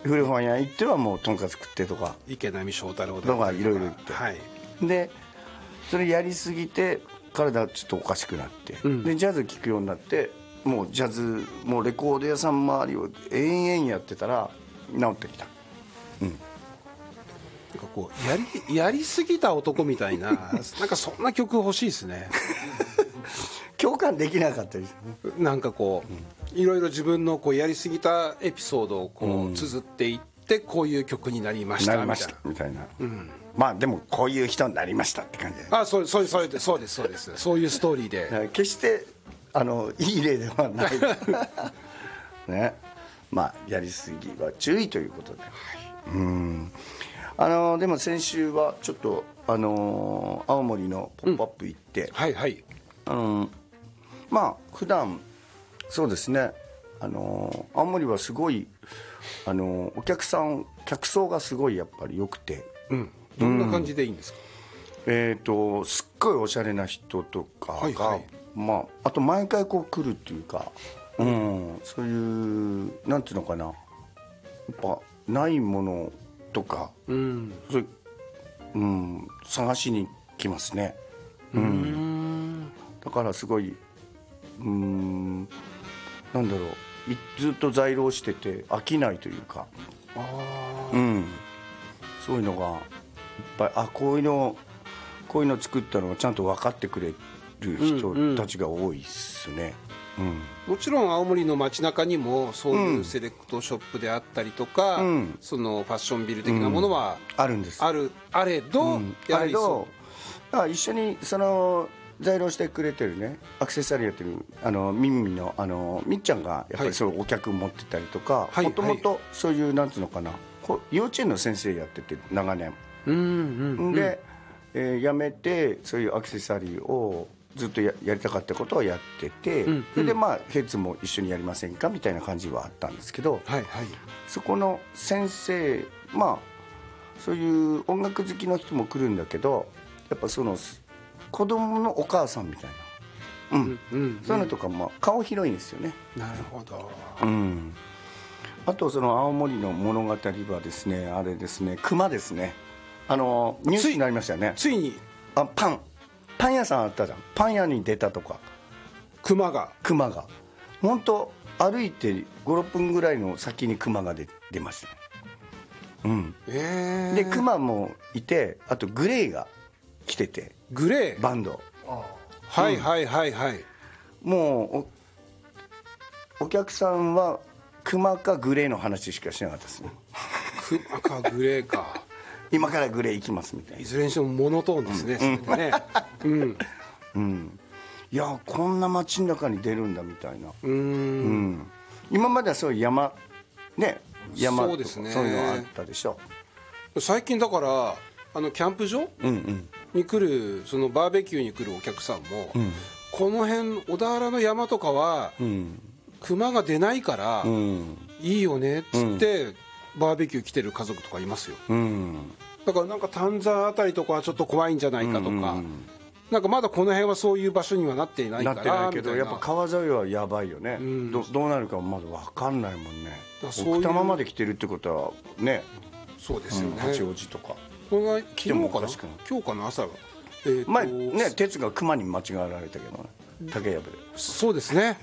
古本屋行ってはもうとんかつ食ってとか池波正太郎とかいろいろ言って、 はい、 でそれやりすぎて体ちょっとおかしくなって、でジャズ聴くようになって、もうジャズもうレコード屋さん周りを延々やってたら治ってきた。 なんかこうやりすぎた男みたいななんかそんな曲欲しいですね。 共感できなかったですね。 なんかこう、いろいろ自分のこうやりすぎたエピソードをこう綴っていって、こういう曲になりましたみたいな、まあでもこういう人になりましたって感じで、 そうですそうですそういうストーリーで、 決していい例ではないね。まあやりすぎは注意ということで、でも先週はちょっと青森のポップアップ行って、 はいはい、 まあ普段そうですね、青森はすごいお客層がすごいやっぱり良くて、 どんな感じでいいんですか？ すっごいおしゃれな人とかが、 はいはい、 まあ、あと毎回こう来るっていうか、そういうなんていうのかな、やっぱないものとか、そういう、探しに来ますね。だからすごいなんだろう、ずっと在労してて飽きないというか、そういうのがいっぱい、こういうの作ったのをちゃんと分かってくれる人たちが多いですね。 もちろん青森の街中にもそういうセレクトショップであったりとか、そのファッションビル的なものはあるんです。 あれど、 だから一緒にその在労してくれてるね、アクセサリーやってるミンミのみっちゃんがやっぱりそういうお客持ってたりとか、もともとそういうなんつうのかな、幼稚園の先生やってて長年、で、辞めてそういうアクセサリーをずっと やりたかったことをやってて、それでまあヘッズも一緒にやりませんかみたいな感じはあったんですけど、そこの先生、まあそういう音楽好きの人も来るんだけど、やっぱその子供のお母さんみたいな、そういうのとかも顔広いんですよね。 なるほど。 あとその青森の物語はですね、あれですね、熊ですね、ニュースになりましたよね。 ついにパン屋さんあったじゃん、パン屋に出たとか、熊が本当歩いて 5,6 分ぐらいの先に熊が出ましたね。で熊もいて、あとグレーが来てて、 グレーバンド、 はいもうお客さんは熊かグレーの話しかしなかったですね。 熊かグレーか今からグレー行きますみたいな。 いずれにしてもモノトーンですね、それでね。 いやこんな街の中に出るんだみたいな。今まではそういう山そうですね、 そういうのあったでしょ。 最近だからキャンプ場、に来るそのバーベキューに来るお客さんも、この辺小田原の山とかは、熊が出ないから、いいよねっつって、バーベキュー来てる家族とかいますよ。だからなんか丹沢あたりとかはちょっと怖いんじゃないかとか、なんかまだこの辺はそういう場所にはなっていないから、 なってないけど、やっぱ川沿いはやばいよね。どうなるかまだ分かんないもんね。奥多摩まで来てるってことはね。 そうですよね。 八王子とか。 これが昨日かな、今日かな、朝は前ね、鉄が熊に間違われたけどね、竹やぶで。 そうですね。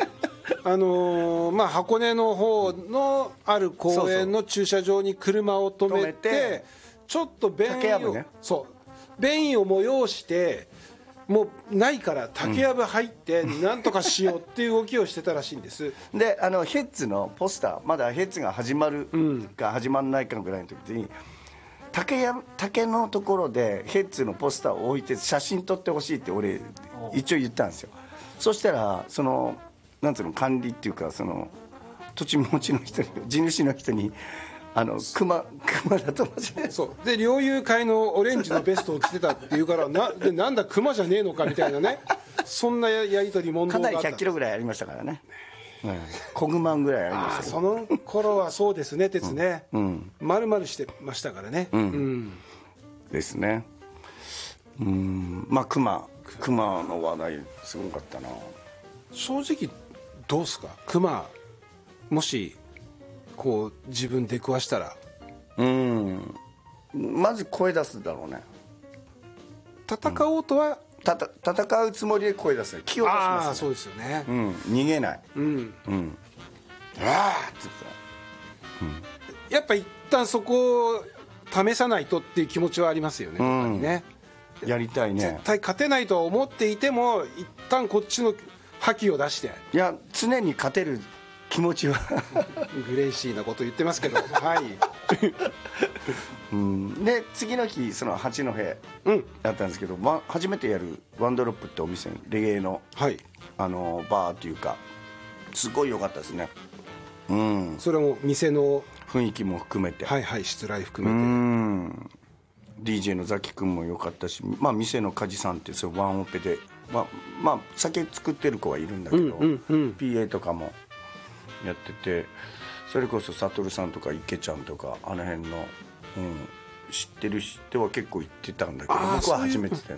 まあ箱根の方のある公園の駐車場に車を止めて、ちょっと便意を、便意を催して、もうないから竹やぶ入ってなんとかしようっていう動きをしてたらしいんです。 でヘッズのポスター、まだヘッズが始まるか始まらないかぐらいの時に、竹のところでヘッズのポスターを置いて写真撮ってほしいって俺一応言ったんですよ。そしたらそのなんていうの、管理っていうか、その土地持ちの人に、地主の人に熊だと思ってそうで、猟友会のオレンジのベストを着てたっていうからなんだ熊じゃねえのかみたいなね、そんなやり取り問答があった。 かなり100キロぐらいありましたからね。小熊ぐらいありましたけど、 その頃はそうですね、鉄ね、丸々してましたからね。 ですね。まあ熊の話題すごかったな。 正直どうすか、熊もしこう自分出くわしたら。 まず声出すだろうね。 戦おうとは、 戦うつもりで声出すね。気を出しますね。 そうですよね。 逃げない。あーって言ってた。やっぱ一旦そこを試さないとっていう気持ちはありますよね。ね、 やりたいね。 絶対勝てないとは思っていても一旦こっちの覇気を出して。 いや常に勝てる気持ちはグレイシーなこと言ってますけどはいで次の日その八戸だったんですけど、初めてやるワンドロップってお店、レゲエの、バーっていうかすごい良かったですね。 それも店の雰囲気も含めて、 しつらい含めて、DJ のザキ君も良かったし、店の梶さんってそれワンオペで、酒作ってる子はいるんだけど、PA とかもやってて、それこそ悟さんとか池ちゃんとかあの辺の、知ってる人は結構行ってたんだけど、僕は初めてで、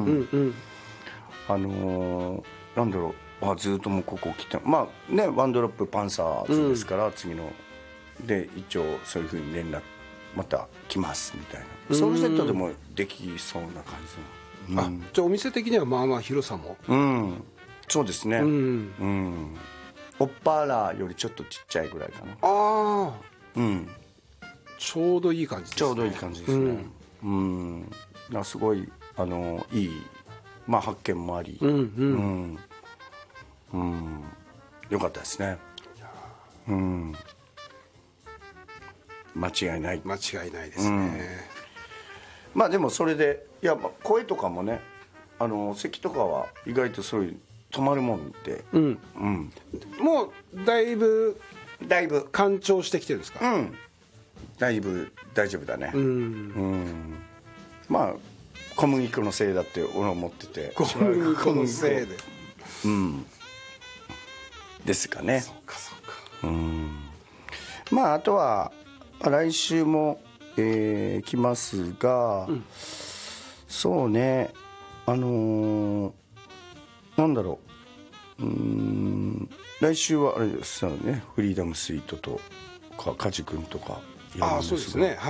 なんだろう、ずっともうここ来て、ワンドロップパンサーズですから、次ので一応そういうふうに連絡また来ますみたいな、ソウルセットでもできそうな感じの、 じゃあお店的にはまあまあ広さも、 そうですね、オッパーラよりちょっとちっちゃいぐらいかな。 ちょうどいい感じですね。 ちょうどいい感じですね。すごいいい、発見もあり、よかったですね。間違いない。 間違いないですね。 でもそれで声とかもね、咳とかは意外とそういう止まるもんで、 もうだいぶ完調してきてるんですか？ だいぶ大丈夫だね。小麦粉のせいだって俺は思ってて、 小麦粉のせいでですかね。 そうか。 あとは来週も来ますが、そうね、なんだろう、来週はあれですよね、フリーダムスイートとか梶君とかやるんですが、 そうですね、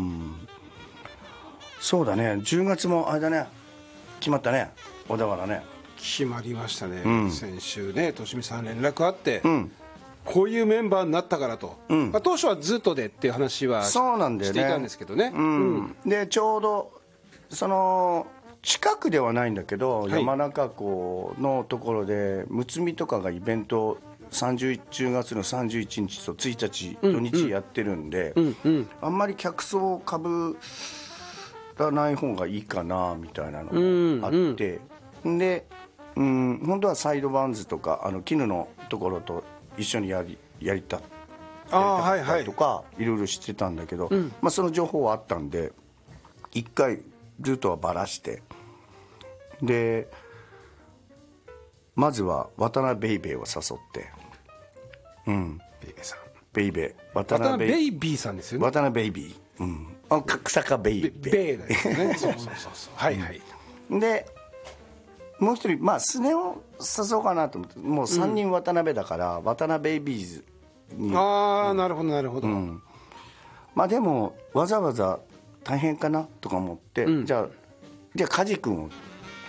そうだね、10月もあれだね、決まったね、小田原ね。 決まりましたね、先週ね、としみさん連絡あって、こういうメンバーになったからと、当初はずっとでっていう話はそうなんだよね、 していたんですけどね、 でちょうどその近くではないんだけど、山中湖のところでむつみとかがイベント10月の31日と1日土日やってるんで、あんまり客層をかぶらない方がいいかなみたいなのがあって、で、本当はサイドバンズとか絹のところと一緒にやりたったりとかいろいろしてたんだけど、その情報はあったんで一回ルートはばらして、でまずは渡辺ベイベーを誘って、 ベイベーさん、 ベイベー、 渡辺ベイビーさんですよね。 渡辺ベイビー、草加ベイベー、 ベイですね。そうでもう一人スネを誘おうかなと思って、もう3人渡辺だから、渡辺ベイビーズに、 なるほどなるほど、 でもわざわざ大変かなとか思って、じゃあ梶君を、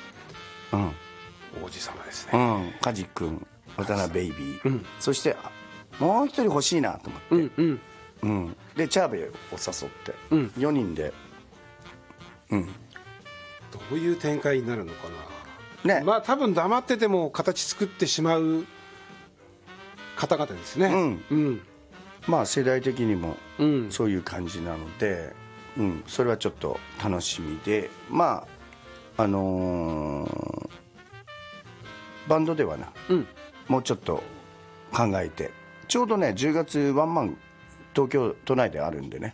王子様ですね、 梶君、渡辺ベイビー、そしてもう一人欲しいなと思って、でチャーベイを誘って、4人で、 どういう展開になるのかな、多分黙ってても形作ってしまう方々ですね。 世代的にもそういう感じなので、それはちょっと楽しみで、バンドではな、もうちょっと考えて、ちょうどね10月ワンマン東京都内であるんでね、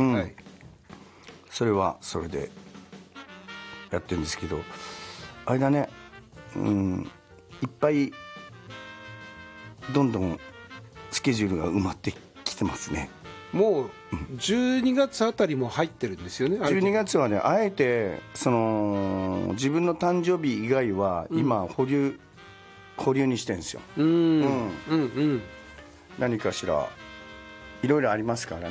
それはそれでやってるんですけど、あれだね、いっぱいどんどんスケジュールが埋まってきてますね。 もう12月あたりも入ってるんですよね。 12月はね、あえてその自分の誕生日以外は今保留にしてるんですよ。何かしらいろいろありますから